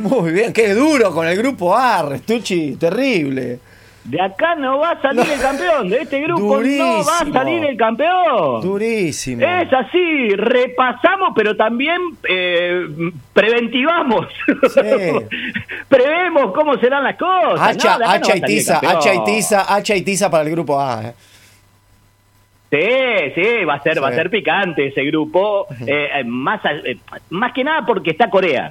Muy bien, qué duro con el grupo A, Restucci, terrible. De acá no va a salir el campeón, de este grupo Durísimo. no va a salir el campeón. Durísimo. Es así, repasamos, pero también preventivamos. Sí. Prevemos cómo serán las cosas. Hacha y tiza para el grupo A. Sí, va a ser picante ese grupo, más que nada porque está Corea.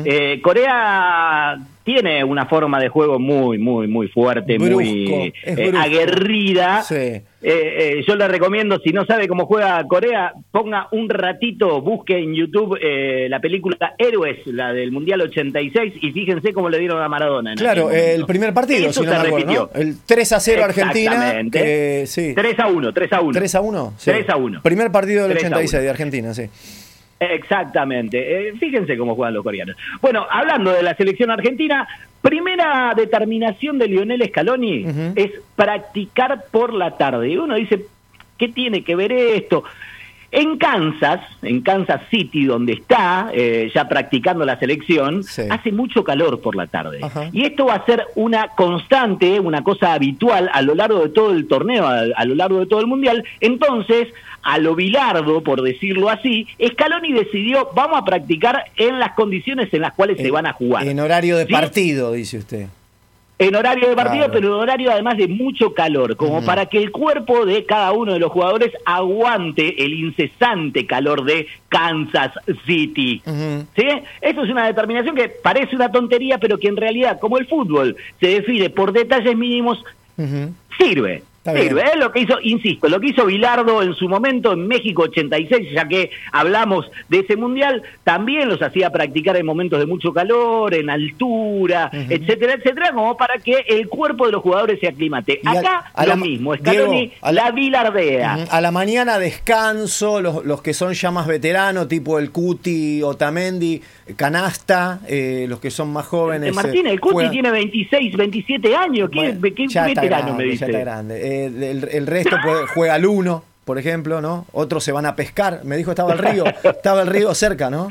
Corea tiene una forma de juego muy, muy, muy fuerte, brusco, muy brusco. aguerrida. Sí. Yo le recomiendo, si no sabe cómo juega Corea, ponga un ratito, busque en YouTube la película Héroes, la del Mundial 86, y fíjense cómo le dieron a Maradona. Claro, el primer partido, eso si no me acuerdo, ¿no? El 3-0 Argentina. Sí. 3-1. 3-1. Sí. 3-1. Primer partido del 86 3-1. de Argentina, sí. Exactamente. Fíjense cómo juegan los coreanos. Bueno, hablando de la selección argentina, primera determinación de Lionel Scaloni es practicar por la tarde. Y uno dice, ¿qué tiene que ver esto? En Kansas City, donde está ya practicando la selección, hace mucho calor por la tarde. Y esto va a ser una constante, una cosa habitual a lo largo de todo el torneo, a lo largo de todo el Mundial. Entonces, a lo Bilardo, por decirlo así, Scaloni decidió, vamos a practicar en las condiciones en las cuales se van a jugar. En horario de partido, dice usted. En horario de partido, pero en horario además de mucho calor, como para que el cuerpo de cada uno de los jugadores aguante el incesante calor de Kansas City. ¿Sí? Eso es una determinación que parece una tontería, pero que en realidad, como el fútbol se define por detalles mínimos, sirve. Es lo que hizo, insisto, lo que hizo Bilardo en su momento en México 86, ya que hablamos de ese mundial, también los hacía practicar en momentos de mucho calor, en altura, etcétera, etcétera, como para que el cuerpo de los jugadores se aclimate. Acá lo mismo, Scaloni la bilardea. A la mañana descanso, los que son ya más veteranos, tipo el Cuti, Otamendi, Canasta, los que son más jóvenes. Martín, el Cuti tiene 26, 27 años, ¿qué veterano me dice? Ya está grande. El resto juega al 1, por ejemplo, ¿no? Otros se van a pescar. Me dijo estaba el río cerca, ¿no?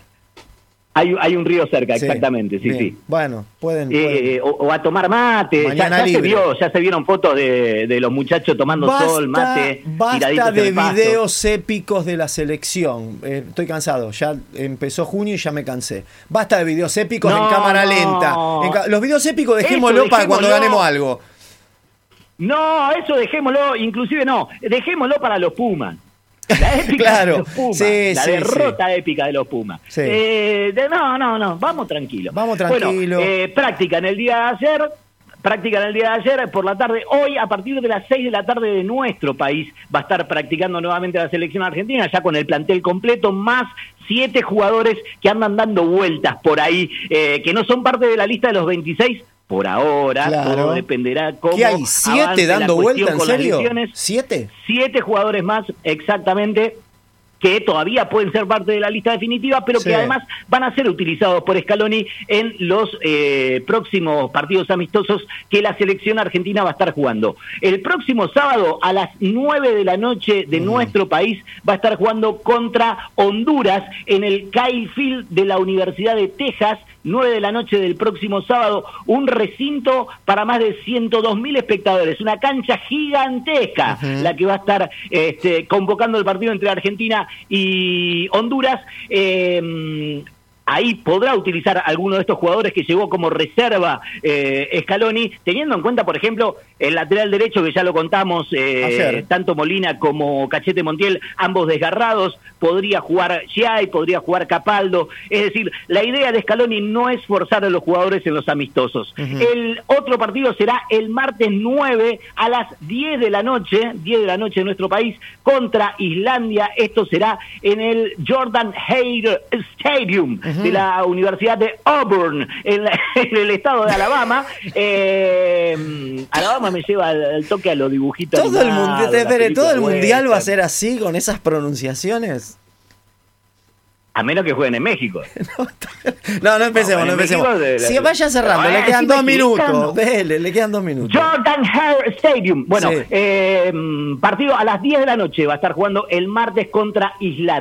Hay un río cerca, exactamente, sí. Bueno, pueden. O a tomar mate. Ya se vieron fotos de los muchachos tomando sol, mate. Basta de videos épicos de la selección. Estoy cansado. Ya empezó junio y ya me cansé. Basta de videos épicos en cámara lenta. Los videos épicos dejémoslo para cuando ganemos algo. No, eso dejémoslo, inclusive dejémoslo para los Pumas. La épica de los Pumas, la derrota épica de los Pumas. No, vamos tranquilos. Bueno, práctica en el día de ayer, por la tarde. Hoy, a partir de las 6 de la tarde de nuestro país, va a estar practicando nuevamente la selección argentina, ya con el plantel completo, más 7 jugadores que andan dando vueltas por ahí, que no son parte de la lista de los 26, por ahora, todo dependerá cómo. ¿Qué hay? ¿7 dando vuelta? ¿En serio? ¿7? 7 jugadores más, exactamente, que todavía pueden ser parte de la lista definitiva, pero que además van a ser utilizados por Scaloni en los próximos partidos amistosos que la selección argentina va a estar jugando. El próximo sábado a las 9 de la noche de nuestro país va a estar jugando contra Honduras en el Kyle Field de la Universidad de Texas, 9 de la noche del próximo sábado, un recinto para más de 102.000 espectadores, una cancha gigantesca, la que va a estar convocando el partido entre Argentina y Honduras. Ahí podrá utilizar alguno de estos jugadores que llegó como reserva Scaloni, teniendo en cuenta, por ejemplo, el lateral derecho, que ya lo contamos, tanto Molina como Cachete Montiel, ambos desgarrados. Podría jugar Giai, podría jugar Capaldo. Es decir, la idea de Scaloni no es forzar a los jugadores en los amistosos. El otro partido será el martes 9 a las 10 de la noche de nuestro país, contra Islandia. Esto será en el Jordan Hare Stadium de la Universidad de Auburn, en el estado de Alabama. Alabama me lleva al toque a los dibujitos. Todo el mundial va a ser así, con esas pronunciaciones. A menos que jueguen en México. No empecemos. Si vaya cerrando, le quedan 2 minutos. Le quedan 2 minutos. Jordan Hare Stadium. Bueno, partido a las 10 de la noche va a estar jugando el martes contra Islandia.